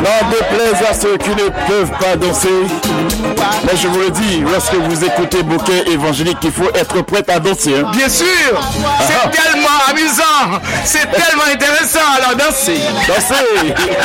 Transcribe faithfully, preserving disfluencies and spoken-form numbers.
N'en déplaise à ceux qui ne peuvent pas danser. Mais je vous le dis, lorsque vous écoutez Bouquet évangélique, il faut être prêt à danser. Hein. Bien sûr, c'est ah. tellement amusant, c'est tellement intéressant, alors dansez. Dansez.